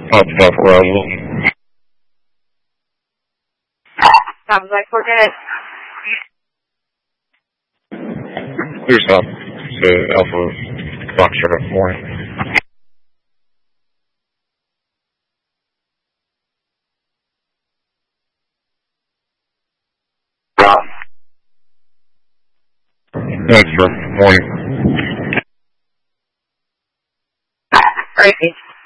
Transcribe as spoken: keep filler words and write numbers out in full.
Alpha Bravo. Sounds like we're good. Clear stop to Alpha Foxtrot morning. Thanks, sir. Morning. Great.